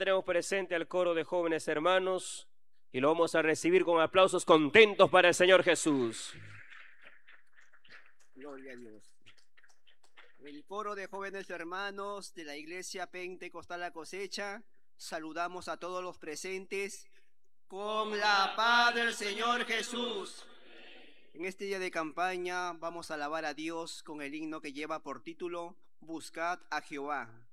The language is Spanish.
tenemos presente al coro de jóvenes hermanos y lo vamos a recibir con aplausos contentos para el Señor Jesús. Gloria a Dios. El coro de jóvenes hermanos de la Iglesia Pentecostal La Cosecha, saludamos a todos los presentes con la paz del Señor Jesús. En este día de campaña vamos a alabar a Dios con el himno que lleva por título Buscad a Jehová.